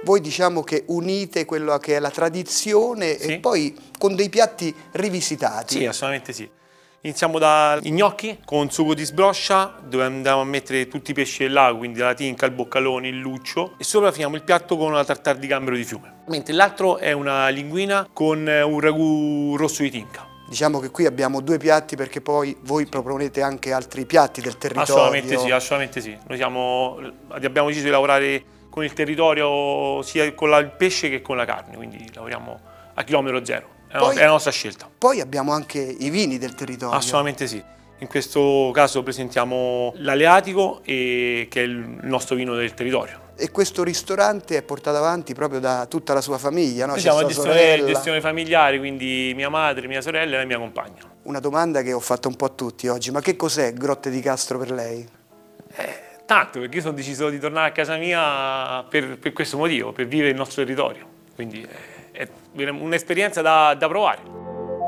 Voi diciamo che unite quello che è la tradizione e poi con dei piatti rivisitati. Sì, assolutamente sì. Iniziamo dai gnocchi con sugo di sbroccia, dove andiamo a mettere tutti i pesci del lago, quindi la tinca, il boccalone, il luccio, e sopra finiamo il piatto con una tartare di gambero di fiume. Mentre l'altro è una linguina con un ragù rosso di tinca. Diciamo che qui abbiamo due piatti perché poi voi proponete anche altri piatti del territorio. Assolutamente sì, assolutamente sì. Noi abbiamo deciso di lavorare con il territorio sia con il pesce che con la carne, quindi lavoriamo a chilometro zero, è la nostra scelta. Poi abbiamo anche i vini del territorio. Assolutamente sì. In questo caso presentiamo l'Aleatico, che è il nostro vino del territorio. E questo ristorante è portato avanti proprio da tutta la sua famiglia, no? Noi siamo a gestione familiare, quindi mia madre, mia sorella e la mia compagna. Una domanda che ho fatto un po' a tutti oggi, ma che cos'è Grotte di Castro per lei? Tanto, perché io sono deciso di tornare a casa mia per questo motivo, per vivere il nostro territorio. Quindi è un'esperienza da provare.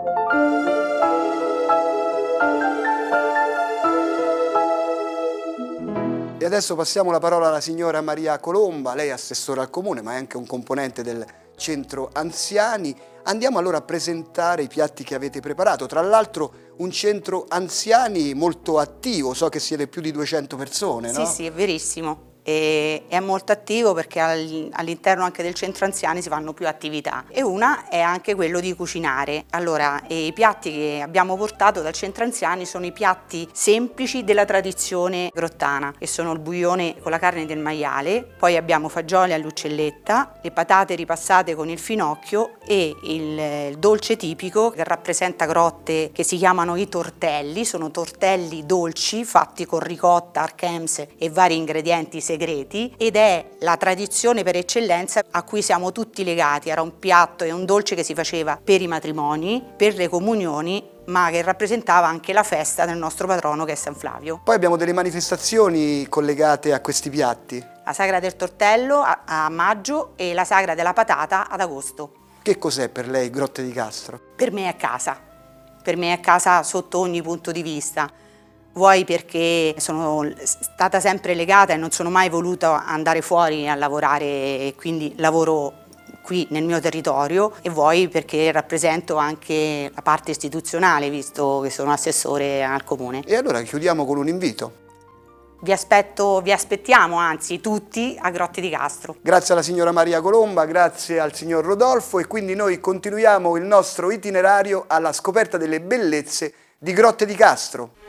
E adesso passiamo la parola alla signora Maria Colomba, lei è assessore al comune ma è anche un componente del centro anziani. Andiamo allora a presentare i piatti che avete preparato, tra l'altro un centro anziani molto attivo, so che siete più di 200 persone, no? Sì, sì, è verissimo. E è molto attivo perché all'interno anche del centro anziani si fanno più attività e una è anche quello di cucinare. Allora, i piatti che abbiamo portato dal centro anziani sono i piatti semplici della tradizione grottana, che sono il bouillone con la carne del maiale, poi abbiamo fagioli all'uccelletta, le patate ripassate con il finocchio e il dolce tipico che rappresenta Grotte, che si chiamano i tortelli. Sono tortelli dolci fatti con ricotta, archems e vari ingredienti segreti, ed è la tradizione per eccellenza a cui siamo tutti legati. Era un piatto e un dolce che si faceva per i matrimoni, per le comunioni, ma che rappresentava anche la festa del nostro patrono che è San Flavio. Poi abbiamo delle manifestazioni collegate a questi piatti. La sagra del tortello a maggio e la sagra della patata ad agosto. Che cos'è per lei Grotte di Castro? Per me è casa sotto ogni punto di vista. Vuoi perché sono stata sempre legata e non sono mai voluta andare fuori a lavorare e quindi lavoro qui nel mio territorio, e vuoi perché rappresento anche la parte istituzionale visto che sono assessore al comune. E allora chiudiamo con un invito. Vi aspettiamo anzi tutti a Grotte di Castro. Grazie alla signora Maria Colomba, grazie al signor Rodolfo e quindi noi continuiamo il nostro itinerario alla scoperta delle bellezze di Grotte di Castro.